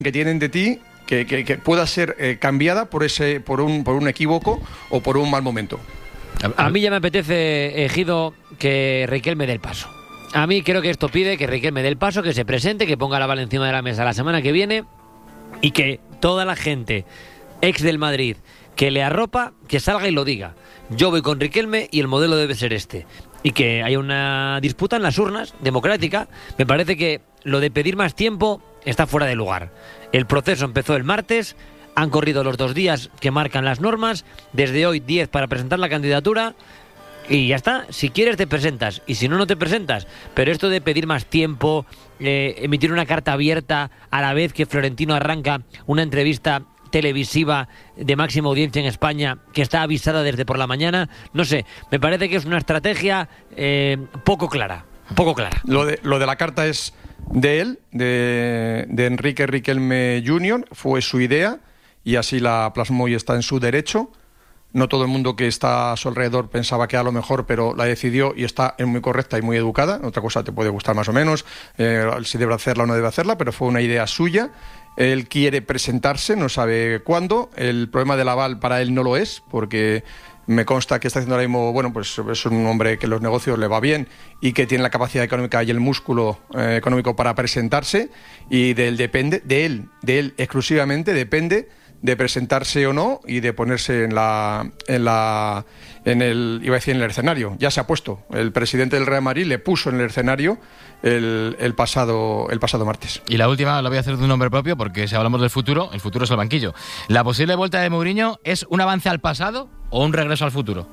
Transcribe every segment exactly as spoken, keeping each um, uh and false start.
que tienen de ti que, que, que pueda ser eh, cambiada por ese por un por un equívoco o por un mal momento. A mí ya me apetece, Ejido, que Riquelme dé el paso. A mí creo que esto pide que Riquelme dé el paso, que se presente, que ponga la bala encima de la mesa la semana que viene y que toda la gente ex del Madrid que le arropa, que salga y lo diga. Yo voy con Riquelme y el modelo debe ser este. Y que haya una disputa en las urnas, democrática. Me parece que lo de pedir más tiempo está fuera de lugar. El proceso empezó el martes, han corrido los dos días que marcan las normas, desde hoy diez para presentar la candidatura y ya está. Si quieres te presentas y si no, no te presentas. Pero esto de pedir más tiempo, eh, emitir una carta abierta a la vez que Florentino arranca una entrevista televisiva de máxima audiencia en España que está avisada desde por la mañana, no sé, me parece que es una estrategia eh, poco clara, poco clara. Lo de, lo de la carta es de él, de, de Enrique Riquelme junior, fue su idea y así la plasmó y está en su derecho. No todo el mundo que está a su alrededor pensaba que era lo mejor, pero la decidió y está muy correcta y muy educada. Otra cosa te puede gustar más o menos, eh, si debe hacerla o no debe hacerla, pero fue una idea suya. Él quiere presentarse, no sabe cuándo. El problema del aval para él no lo es, porque me consta que está haciendo ahora mismo, bueno, pues es un hombre que los negocios le va bien y que tiene la capacidad económica y el músculo eh, económico para presentarse, y de él depende, de él, de él exclusivamente depende de presentarse o no y de ponerse en la en la en el iba a decir en el escenario. Ya se ha puesto. El presidente del Real Madrid le puso en el escenario el, el pasado el pasado martes. Y la última la voy a hacer de un nombre propio, porque si hablamos del futuro, el futuro es el banquillo. ¿La posible vuelta de Mourinho es un avance al pasado o un regreso al futuro?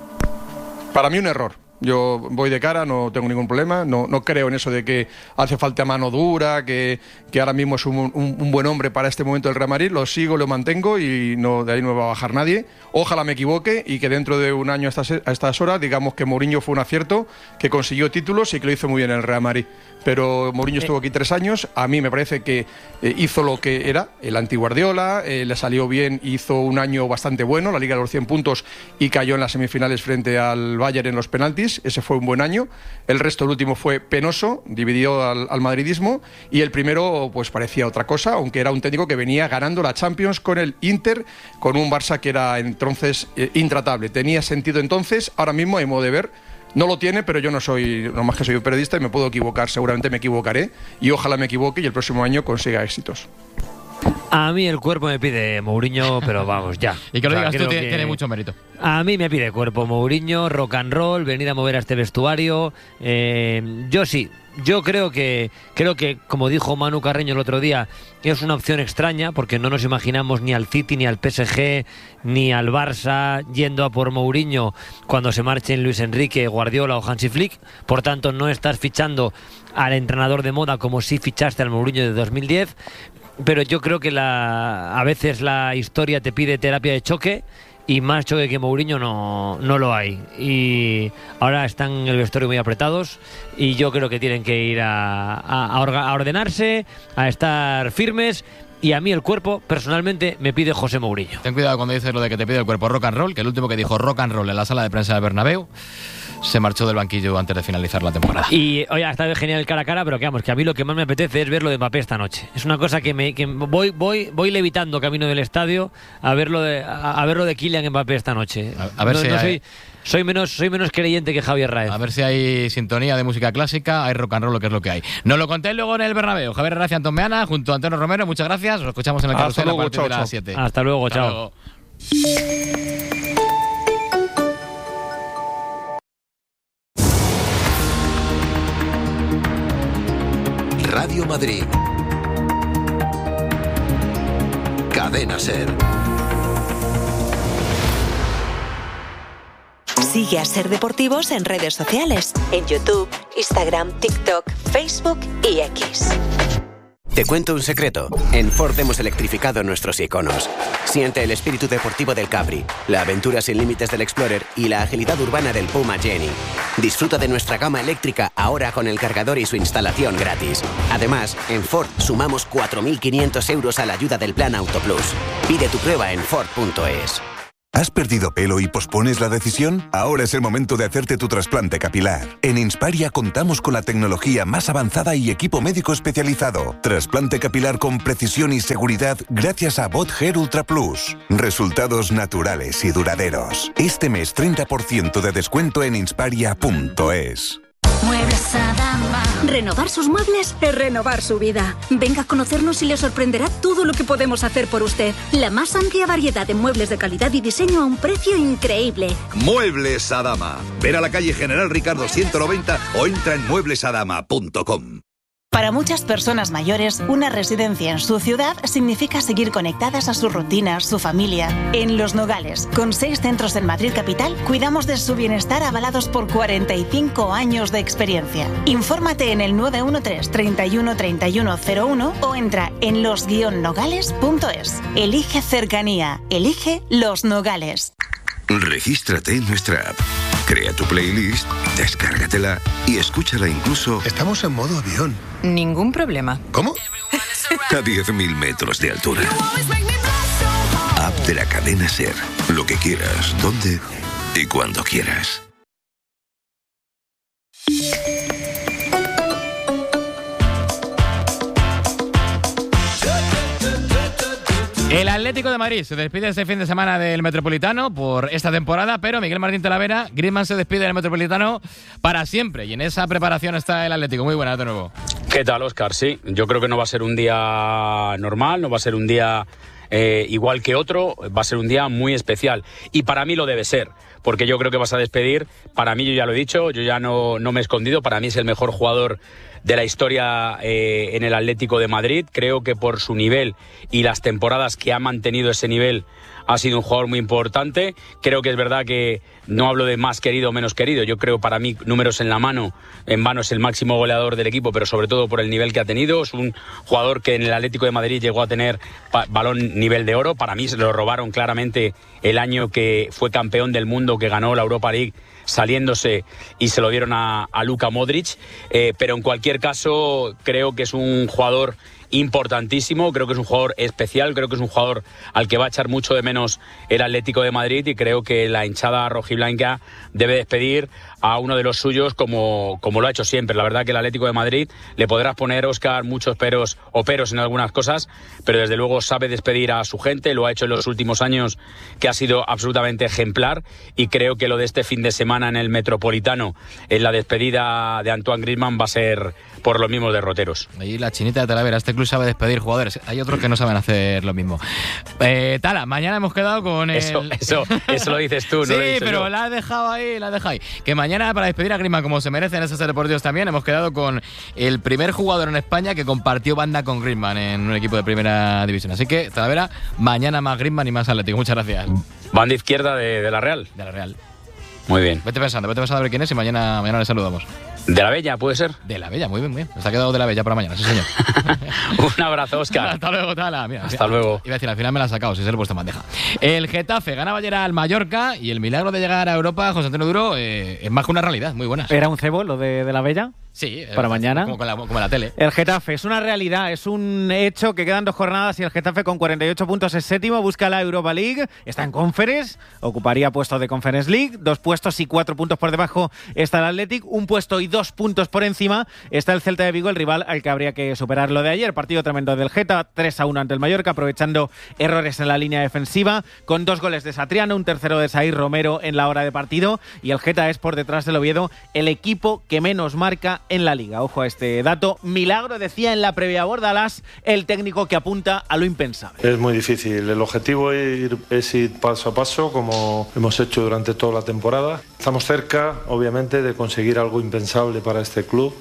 Para mí un error. Yo voy de cara, no tengo ningún problema, no, no creo en eso de que hace falta mano dura, que, que ahora mismo es un, un, un buen hombre para este momento del Real Madrid. Lo sigo, lo mantengo y no, de ahí no me va a bajar nadie. Ojalá me equivoque y que dentro de un año a estas, a estas horas digamos que Mourinho fue un acierto, que consiguió títulos y que lo hizo muy bien en el Real Madrid. Pero Mourinho estuvo aquí tres años, a mí me parece que eh, hizo lo que era el anti-Guardiola, eh, le salió bien, hizo un año bastante bueno, la Liga de los cien puntos, y cayó en las semifinales frente al Bayern en los penaltis. Ese fue un buen año. El resto, el último, fue penoso, dividió al, al madridismo, y el primero pues parecía otra cosa, aunque era un técnico que venía ganando la Champions con el Inter, con un Barça que era entonces eh, intratable. Tenía sentido entonces, ahora mismo, a modo de ver, no lo tiene, pero yo no soy, no más que soy un periodista y me puedo equivocar, seguramente me equivocaré, y ojalá me equivoque y el próximo año consiga éxitos. A mí el cuerpo me pide Mourinho, pero vamos, ya. Y que lo o sea, digas tú, que tiene, tiene mucho mérito. A mí me pide cuerpo Mourinho, rock and roll, venir a mover a este vestuario. Eh, yo sí, yo creo que, creo que, como dijo Manu Carreño el otro día, es una opción extraña, porque no nos imaginamos ni al City, ni al P S G, ni al Barça yendo a por Mourinho cuando se marchen Luis Enrique, Guardiola o Hansi Flick. Por tanto, no estás fichando al entrenador de moda como si fichaste al Mourinho de dos mil diez. Pero yo creo que la, a veces la historia te pide terapia de choque, y más choque que Mourinho no, no lo hay. Y ahora están en el vestuario muy apretados y yo creo que tienen que ir a, a, a ordenarse, a estar firmes. Y a mí el cuerpo, personalmente, me pide José Mourinho. Ten cuidado cuando dices lo de que te pide el cuerpo rock and roll, que el último que dijo rock and roll en la sala de prensa de Bernabéu se marchó del banquillo antes de finalizar la temporada. Y oye, está genial el cara a cara, pero que vamos, que a mí lo que más me apetece es ver lo de Mbappé esta noche. Es una cosa que me que voy voy voy levitando camino del estadio a ver lo de a, a ver lo de Kylian Mbappé esta noche. A, a ver no, si no hay... soy soy menos soy menos creyente que Javier Raez. A ver si hay sintonía de música clásica, hay rock and roll, lo que es lo que hay. Nos lo contéis luego en el Bernabéu. Javier Herrera y Antón Meana junto a Antonio Romero, muchas gracias. Nos escuchamos en el carrusel a partir de las siete. Hasta luego, Hasta chao. luego. Radio Madrid. Cadena SER. Sigue a SER Deportivos en redes sociales, en YouTube, Instagram, TikTok, Facebook y X. Te cuento un secreto. En Ford hemos electrificado nuestros iconos. Siente el espíritu deportivo del Capri, la aventura sin límites del Explorer y la agilidad urbana del Puma Jenny. Disfruta de nuestra gama eléctrica ahora con el cargador y su instalación gratis. Además, en Ford sumamos cuatro mil quinientos euros a la ayuda del Plan Auto Plus. Pide tu prueba en Ford punto es. ¿Has perdido pelo y pospones la decisión? Ahora es el momento de hacerte tu trasplante capilar. En Insparia contamos con la tecnología más avanzada y equipo médico especializado. Trasplante capilar con precisión y seguridad gracias a Bot Hair Ultra Plus. Resultados naturales y duraderos. Este mes treinta por ciento de descuento en insparia punto es. Muebles Adama. Renovar sus muebles es renovar su vida. Venga a conocernos y le sorprenderá todo lo que podemos hacer por usted. La más amplia variedad de muebles de calidad y diseño a un precio increíble. Muebles Adama. Ven a la calle General Ricardo ciento noventa o entra en muebles adama punto com. Para muchas personas mayores, una residencia en su ciudad significa seguir conectadas a sus rutinas, su familia. En Los Nogales, con seis centros en Madrid capital, cuidamos de su bienestar avalados por cuarenta y cinco años de experiencia. Infórmate en el nueve uno tres, treinta y uno, treinta y uno cero uno o entra en los guion nogales punto es. Elige cercanía. Elige Los Nogales. Regístrate en nuestra app. Crea tu playlist, descárgatela y escúchala incluso... Estamos en modo avión. Ningún problema. ¿Cómo? A diez mil metros de altura. App de la cadena SER. Lo que quieras, donde y cuando quieras. El Atlético de Madrid se despide este fin de semana del Metropolitano por esta temporada, pero Miguel Martín Talavera, Griezmann se despide del Metropolitano para siempre y en esa preparación está el Atlético. Muy buenas de nuevo. ¿Qué tal, Óscar? Sí, yo creo que no va a ser un día normal, no va a ser un día eh, igual que otro, va a ser un día muy especial y para mí lo debe ser, porque yo creo que vas a despedir, para mí yo ya lo he dicho, yo ya no, no me he escondido, para mí es el mejor jugador de la historia eh, en el Atlético de Madrid. Creo que por su nivel y las temporadas que ha mantenido ese nivel ha sido un jugador muy importante. Creo que es verdad que no hablo de más querido o menos querido. Yo creo, para mí, números en la mano, en vano es el máximo goleador del equipo, pero sobre todo por el nivel que ha tenido. Es un jugador que en el Atlético de Madrid llegó a tener balón nivel de oro. Para mí se lo robaron claramente el año que fue campeón del mundo, que ganó la Europa League, saliéndose y se lo dieron a, a Luka Modric, eh, pero en cualquier caso creo que es un jugador importantísimo, creo que es un jugador especial, creo que es un jugador al que va a echar mucho de menos el Atlético de Madrid y creo que la hinchada rojiblanca debe despedir a uno de los suyos como, como lo ha hecho siempre. La verdad que el Atlético de Madrid le podrás poner, Óscar, muchos peros o peros en algunas cosas, pero desde luego sabe despedir a su gente, lo ha hecho en los últimos años, que ha sido absolutamente ejemplar, y creo que lo de este fin de semana en el Metropolitano, en la despedida de Antoine Griezmann, va a ser por los mismos derroteros. Ahí la chinita de Talavera, este club sabe despedir jugadores, hay otros que no saben hacer lo mismo. Eh, Tala, mañana hemos quedado con el... Eso, eso, eso lo dices tú, no sí, lo he dicho pero yo. la has dejado ahí, la has dejado ahí. Que mañana, para despedir a Griezmann como se merecen esos deportivos también, hemos quedado con el primer jugador en España que compartió banda con Griezmann en un equipo de primera división. Así que, Talavera, mañana más Griezmann y más Atlético. Muchas gracias. Banda izquierda de, de la Real. De la Real. Muy bien. Vete pensando, vete pensando a ver quién es y mañana, mañana le saludamos. ¿De la Bella, puede ser? De la Bella, muy bien, muy bien. Nos ha quedado de la Bella para mañana, sí, señor. Un abrazo, Óscar. Hasta luego, Tala. Mira, Hasta luego. Iba a decir, al final me la has sacado, si se lo he puesto en bandeja. El Getafe ganaba ayer al Mallorca y el milagro de llegar a Europa, José Antonio Duro, eh, es más que una realidad. Muy buenas. ¿Era un cebo lo de, de la Bella? Sí. Para mañana. Como, con la, como la tele. El Getafe es una realidad, es un hecho que quedan dos jornadas y el Getafe con cuarenta y ocho puntos es séptimo, busca la Europa League, está en Conference, ocuparía puesto de Conference League, dos puestos y cuatro puntos por debajo está el Athletic, un puesto y dos puntos por encima está el Celta de Vigo, el rival al que habría que superar lo de ayer. Partido tremendo del Geta, tres a uno ante el Mallorca, aprovechando errores en la línea defensiva, con dos goles de Satriano, un tercero de Saír Romero en la hora de partido, y el Geta es, por detrás del Oviedo, el equipo que menos marca en la Liga. Ojo a este dato. Milagro decía en la previa a Bordalás, el técnico que apunta a lo impensable. Es muy difícil. El objetivo es ir, es ir paso a paso, como hemos hecho durante toda la temporada. Estamos cerca, obviamente, de conseguir algo impensable para este club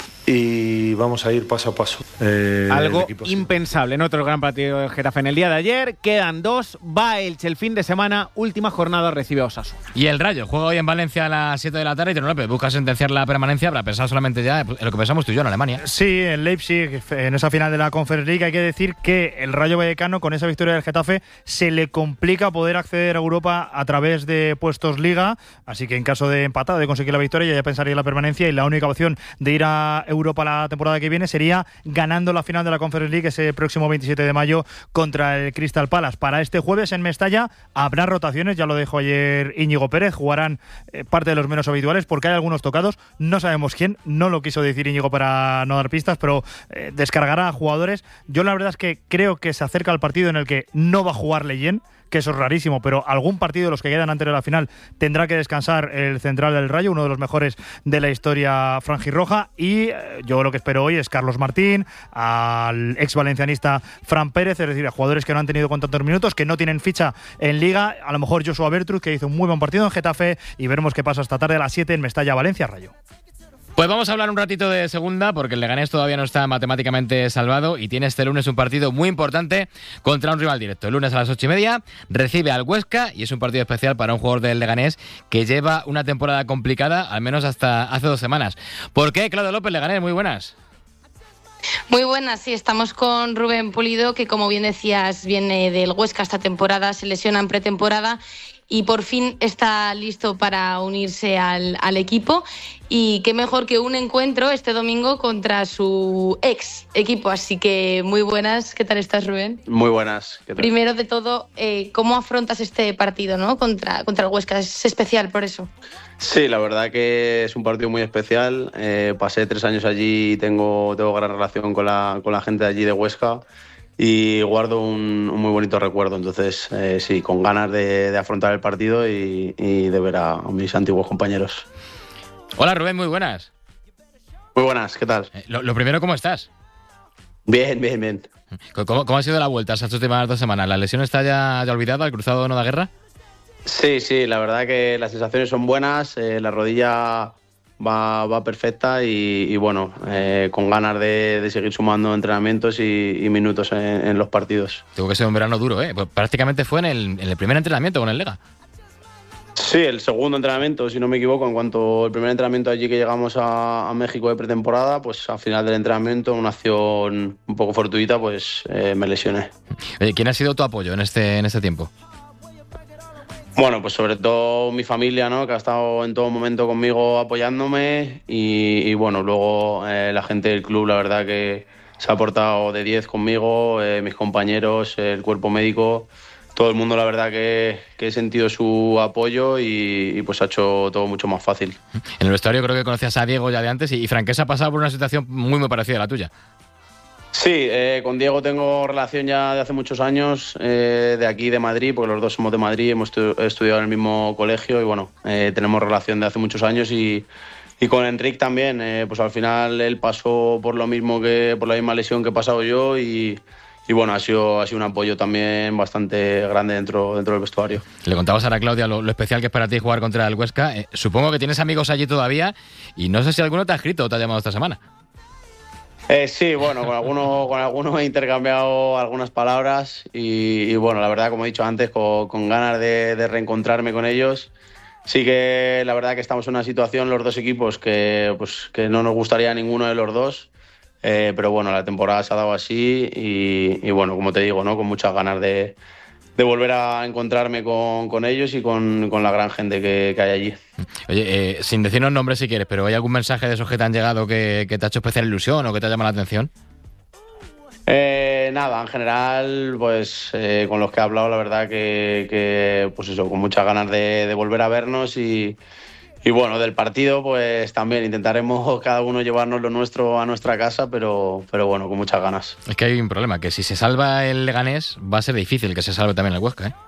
y vamos a ir paso a paso. Eh, algo impensable. En otro gran partido del Getafe en el día de ayer. Quedan dos. Va Elche el fin de semana. Última jornada, recibe a Osasuna. Y el Rayo juega hoy en Valencia a las siete de la tarde y Tino López busca sentenciar la permanencia para pensar solamente ya en lo que pensamos tú y yo en Alemania. Sí, en Leipzig, en esa final de la Conference League. Hay que decir que el Rayo Vallecano, con esa victoria del Getafe, se le complica poder acceder a Europa a través de puestos Liga. Así que en caso de empatar, de conseguir la victoria, ya pensaría en la permanencia y la única opción de ir a Europa la temporada que viene sería ganando la final de la Conference League ese próximo veintisiete de mayo contra el Crystal Palace. Para este jueves en Mestalla habrá rotaciones, ya lo dijo ayer Íñigo Pérez, jugarán eh, parte de los menos habituales porque hay algunos tocados, no sabemos quién, no lo quiso decir Íñigo para no dar pistas, pero eh, descargará a jugadores. Yo la verdad es que creo que se acerca al partido en el que no va a jugar Leyen, que eso es rarísimo, pero algún partido de los que quedan antes de la final tendrá que descansar el central del Rayo, uno de los mejores de la historia franjirroja, y eh, yo lo que espero hoy es Carlos Martín, al ex valencianista Fran Pérez, es decir, a jugadores que no han tenido con tantos minutos, que no tienen ficha en Liga, a lo mejor Joshua Bertrud, que hizo un muy buen partido en Getafe, y veremos qué pasa esta tarde a las siete en Mestalla, Valencia, Rayo. Pues vamos a hablar un ratito de segunda, porque el Leganés todavía no está matemáticamente salvado y tiene este lunes un partido muy importante contra un rival directo. El lunes a las ocho y media recibe al Huesca y es un partido especial para un jugador del Leganés que lleva una temporada complicada, al menos hasta hace dos semanas. ¿Por qué? Claudio López, Leganés, muy buenas. Muy buenas, sí, estamos con Rubén Pulido, que como bien decías, viene del Huesca esta temporada, se lesiona en pretemporada y por fin está listo para unirse al, al equipo. Y qué mejor que un encuentro este domingo contra su ex equipo. Así que muy buenas. ¿Qué tal estás, Rubén? Muy buenas. ¿Qué tal? Primero de todo, eh, ¿cómo afrontas este partido, ¿no? contra, contra el Huesca? Es especial por eso. Sí, la verdad que es un partido muy especial. Eh, pasé tres años allí y tengo, tengo gran relación con la, con la gente de allí de Huesca. Y guardo un, un muy bonito recuerdo, entonces eh, sí, con ganas de, de afrontar el partido y, y de ver a, a mis antiguos compañeros. Hola Rubén, muy buenas. Muy buenas, ¿qué tal? Eh, lo, lo primero, ¿cómo estás? Bien, bien, bien. ¿Cómo, cómo ha sido la vuelta esas últimas dos semanas? ¿La lesión está ya, ya olvidada? ¿El cruzado no da guerra? Sí, sí, la verdad que las sensaciones son buenas, eh, la rodilla va, va perfecta y, y bueno, eh, con ganas de, de seguir sumando entrenamientos y, y minutos en, en los partidos. Tuvo que ser un verano duro, ¿eh? Pues prácticamente fue en el, en el primer entrenamiento con el Lega. Sí, el segundo entrenamiento, si no me equivoco, en cuanto el primer entrenamiento allí que llegamos a, a México de pretemporada, pues al final del entrenamiento, una acción un poco fortuita, pues eh, me lesioné. ¿Quién ha sido tu apoyo en este, en este tiempo? Bueno, pues sobre todo mi familia, ¿no? Que ha estado en todo momento conmigo apoyándome y, y bueno, luego eh, la gente del club, la verdad que se ha portado de diez conmigo, eh, mis compañeros, el cuerpo médico, todo el mundo, la verdad que, que he sentido su apoyo y, y pues ha hecho todo mucho más fácil. En el vestuario creo que conocías a Diego ya de antes y, y Franquesa ha pasado por una situación muy muy parecida a la tuya. Sí, eh, con Diego tengo relación ya de hace muchos años, eh, de aquí de Madrid, porque los dos somos de Madrid, hemos estu- estudiado en el mismo colegio y bueno, eh, tenemos relación de hace muchos años y, y con Enric también, eh, pues al final él pasó por lo mismo que, por la misma lesión que he pasado yo y, y bueno, ha sido, ha sido un apoyo también bastante grande dentro, dentro del vestuario. Le contabas ahora a Claudia lo, lo especial que es para ti jugar contra el Huesca. Eh, supongo que tienes amigos allí todavía y no sé si alguno te ha escrito o te ha llamado esta semana. Eh, sí, bueno, con algunos con alguno he intercambiado algunas palabras y, y bueno, la verdad, como he dicho antes, con, con ganas de, de reencontrarme con ellos. Sí que la verdad que estamos en una situación, los dos equipos, que, pues, que no nos gustaría a ninguno de los dos, eh, pero bueno, la temporada se ha dado así y, y bueno, como te digo, ¿no? Con muchas ganas de, de volver a encontrarme con, con ellos y con, con la gran gente que, que hay allí. Oye, eh, sin decirnos nombres si quieres, pero ¿hay algún mensaje de esos que te han llegado que, que te ha hecho especial ilusión o que te ha llamado la atención? Eh, nada, en general, pues eh, con los que he hablado, la verdad que, que pues eso, con muchas ganas de, de volver a vernos y, y bueno, del partido, pues también intentaremos cada uno llevarnos lo nuestro a nuestra casa, pero, pero bueno, con muchas ganas. Es que hay un problema, que si se salva el Leganés, va a ser difícil que se salve también el Huesca, ¿eh?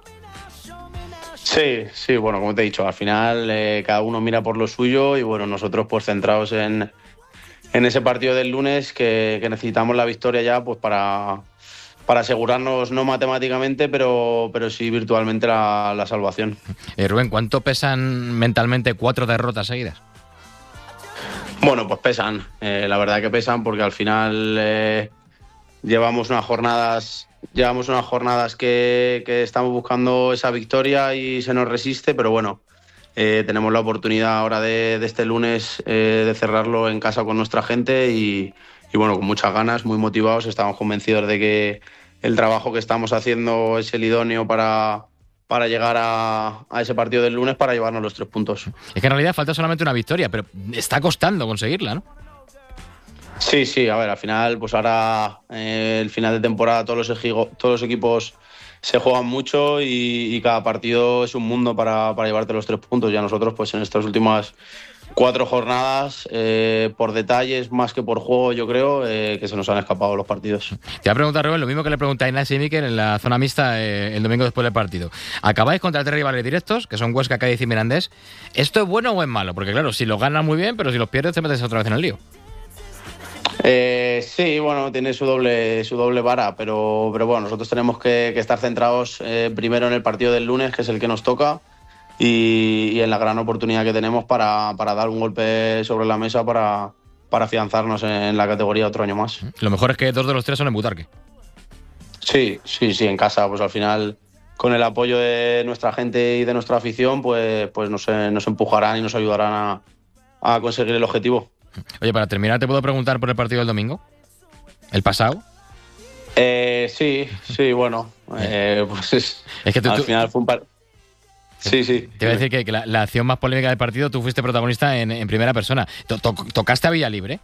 Sí, sí, bueno, como te he dicho, al final eh, cada uno mira por lo suyo y bueno, nosotros pues centrados en, en ese partido del lunes que, que necesitamos la victoria ya pues para, para asegurarnos no matemáticamente, pero, pero sí virtualmente la, la salvación. Eh, Rubén, ¿cuánto pesan mentalmente cuatro derrotas seguidas? Bueno, pues pesan, eh, la verdad que pesan porque al final eh, llevamos unas jornadas... Llevamos unas jornadas que, que estamos buscando esa victoria y se nos resiste, pero bueno, eh, tenemos la oportunidad ahora de, de este lunes eh, de cerrarlo en casa con nuestra gente y, y bueno, con muchas ganas, muy motivados, estamos convencidos de que el trabajo que estamos haciendo es el idóneo para, para llegar a, a ese partido del lunes para llevarnos los tres puntos. Es que en realidad falta solamente una victoria, pero está costando conseguirla, ¿no? Sí, sí, a ver, al final, pues ahora eh, el final de temporada todos los, ejigo, todos los equipos se juegan mucho y, y cada partido es un mundo para, para llevarte los tres puntos. Ya nosotros, pues en estas últimas cuatro jornadas, eh, por detalles más que por juego, yo creo, eh, que se nos han escapado los partidos. Te voy a preguntar, Rubén, lo mismo que le pregunté a Inés y Miquel en la zona mixta eh, el domingo después del partido. Acabáis contra tres rivales directos, que son Huesca, Cádiz y Mirandés. ¿Esto es bueno o es malo? Porque claro, si los ganas muy bien, pero si los pierdes te metes otra vez en el lío. Eh, sí, bueno, tiene su doble su doble vara, pero, pero bueno, nosotros tenemos que, que estar centrados eh, primero en el partido del lunes, que es el que nos toca, y, y en la gran oportunidad que tenemos para, para dar un golpe sobre la mesa para, para afianzarnos en la categoría otro año más. Lo mejor es que dos de los tres son en Butarque. Sí, sí, sí, en casa, pues al final, con el apoyo de nuestra gente y de nuestra afición, pues, pues nos, nos empujarán y nos ayudarán a, a conseguir el objetivo. Oye, para terminar, ¿te puedo preguntar por el partido del domingo? ¿El pasado? Eh, sí, sí, bueno. Eh, pues es, es que tú, al tú, final fue un par... Sí, sí. Te voy a decir que, que la, la acción más polémica del partido, tú fuiste protagonista en, en primera persona. To, to, ¿Tocaste a Villalibre?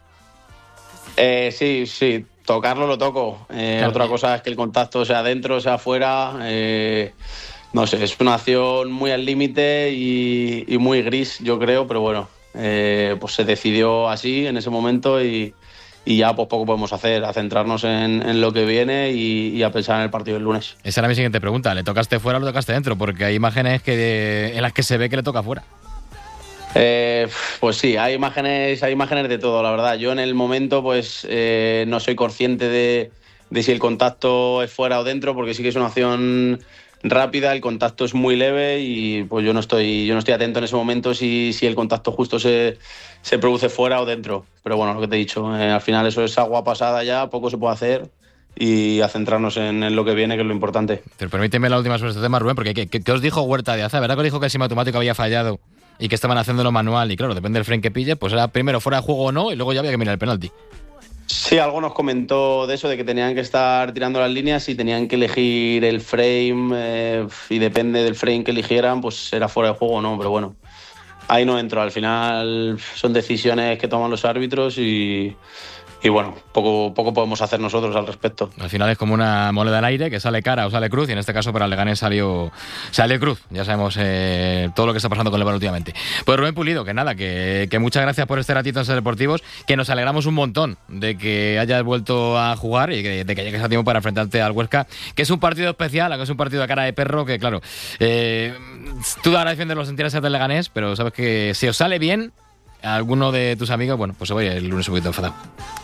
Eh, sí, sí. Tocarlo lo toco. Eh, claro. Otra cosa es que el contacto sea dentro, sea afuera. Eh, no sé, es una acción muy al límite y, y muy gris, yo creo, pero bueno. Eh, pues se decidió así en ese momento y, y ya pues poco podemos hacer, a centrarnos en, en lo que viene y, y a pensar en el partido del lunes. Esa era mi siguiente pregunta, ¿le tocaste fuera o le tocaste dentro? Porque hay imágenes que en las que se ve que le toca fuera. Eh, pues sí, hay imágenes, hay imágenes de todo, la verdad. Yo en el momento pues eh, no soy consciente de, de si el contacto es fuera o dentro, porque sí que es una acción rápida, el contacto es muy leve y pues yo no estoy yo no estoy atento en ese momento si, si el contacto justo se, se produce fuera o dentro. Pero bueno, lo que te he dicho, eh, al final eso es agua pasada ya, poco se puede hacer y a centrarnos en, en lo que viene, que es lo importante. Pero permíteme la última sobre este tema, Rubén, porque ¿qué, qué, qué os dijo Huerta de Aza? ¿Verdad que os dijo que el semiautomático había fallado y que estaban haciéndolo manual? Y claro, depende del frame que pille, pues era primero fuera de juego o no y luego ya había que mirar el penalti. Sí, algo nos comentó de eso, de que tenían que estar tirando las líneas y tenían que elegir el frame eh, y depende del frame que eligieran, pues era fuera de juego o no, pero bueno, ahí no entro. Al final son decisiones que toman los árbitros y, y bueno, poco, poco podemos hacer nosotros al respecto. Al final es como una moneda al aire que sale cara o sale cruz y en este caso para el Leganés salió, salió cruz. Ya sabemos eh, todo lo que está pasando con el Leganés últimamente. Pues Rubén Pulido, que nada, que, que muchas gracias por este ratito en Ser Deportivos, que nos alegramos un montón de que hayas vuelto a jugar y que, de que llegues a tiempo para enfrentarte al Huesca, que es un partido especial, que es un partido de cara de perro, que claro, eh, tú ahora defiendes los intereses del Leganés, pero sabes que si os sale bien, a alguno de tus amigos, bueno, pues se va el lunes un poquito enfadado.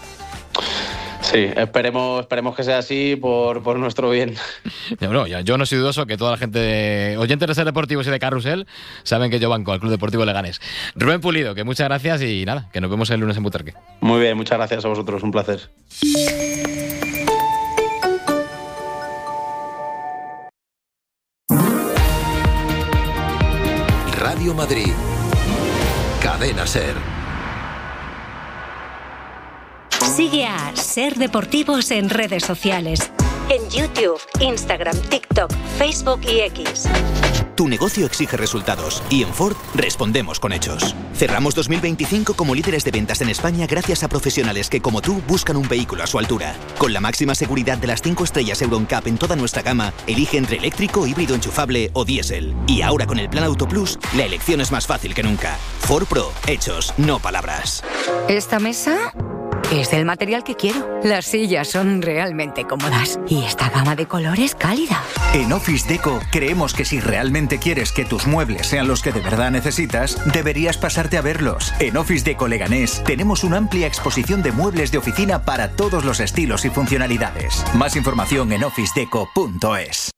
Sí, esperemos, esperemos que sea así por, por nuestro bien. Ya, bueno, ya, yo no soy dudoso que toda la gente de oyentes de Ser Deportivos y de Carrusel saben que yo banco al Club Deportivo Leganés. Rubén Pulido, que muchas gracias y nada, que nos vemos el lunes en Butarque. Muy bien, muchas gracias a vosotros, un placer. Radio Madrid, Cadena Ser. Sigue a Ser Deportivos en redes sociales. En YouTube, Instagram, TikTok, Facebook y X. Tu negocio exige resultados y en Ford respondemos con hechos. Cerramos dos mil veinticinco como líderes de ventas en España gracias a profesionales que, como tú, buscan un vehículo a su altura. Con la máxima seguridad de las cinco estrellas Euro N C A P en toda nuestra gama, elige entre eléctrico, híbrido enchufable o diésel. Y ahora con el Plan Auto Plus, la elección es más fácil que nunca. Ford Pro, hechos, no palabras. Esta mesa es del material que quiero. Las sillas son realmente cómodas y esta gama de colores cálida. En Office Deco creemos que si realmente quieres que tus muebles sean los que de verdad necesitas, deberías pasarte a verlos. En Office Deco Leganés tenemos una amplia exposición de muebles de oficina para todos los estilos y funcionalidades. Más información en office deco punto es.